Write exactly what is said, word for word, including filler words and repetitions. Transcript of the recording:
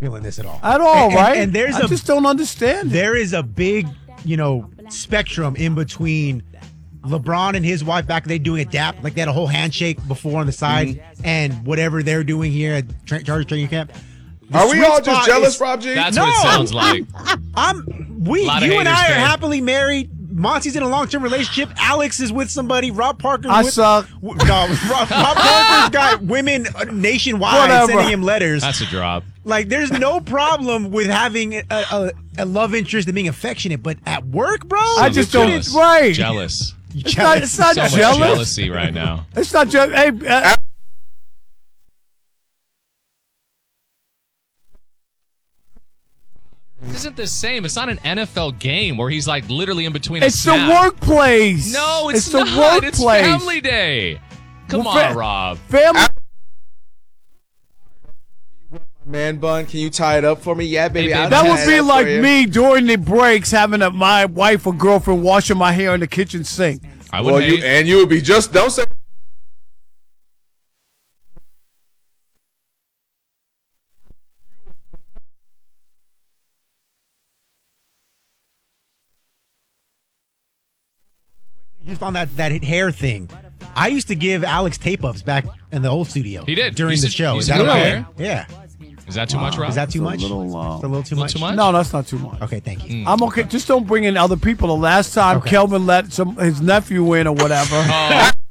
feeling this at all. At all, and, right? And, and there's I a, just don't understand. There is a big, you know, spectrum in between LeBron and his wife back they doing a dap, like they had a whole handshake before on the side, mm-hmm. and whatever they're doing here at Tra- Chargers training camp. The are we all just jealous, is, Rob G? That's no, what it sounds like. I'm we you and I are fan. happily married. Monty's in a long-term relationship. Alex is with somebody. Rob Parker. I with, suck. W- no, Rob, Rob Parker's got women nationwide Whatever. sending him letters. That's a drop. Like, there's no problem with having a, a, a love interest and being affectionate, but at work, bro, I just don't. Jealous. Right. Jealous. It's not, it's not So much jealous. jealousy right now. It's not jealous. Hey. Uh, This isn't the same. It's not an N F L game where he's like literally in between a It's snap. the workplace. No, it's, it's the not. It's workplace. family day. Come Well, on, fa- Rob. Family. Man bun, can you tie it up for me? Yeah, baby. Hey, I'll baby. That tie would it be up like for you. me during the breaks having a, my wife or girlfriend washing my hair in the kitchen sink. I would Well, you hate. and you would be just don't say. just on that, that hair thing. I used to give Alex tape-ups back in the old studio. He did. During He's the a- show. he's Is a that good okay? player. Yeah. Is that too much, Rob? Is that too It's a much? little, uh, It's a little too little much? too much? No, that's not too much. Okay, thank you. I'm okay. Just don't bring in other people. The last time Okay. Kelvin let some his nephew in or whatever. Oh,